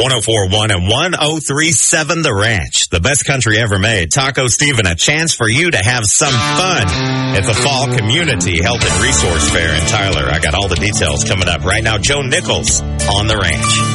104.1 and 103.7 The Ranch. The best country ever made. Taco Steven, a chance for you to have some fun at the Fall Community Health and Resource Fair in Tyler. I got all the details coming up right now. Joe Nichols on The Ranch.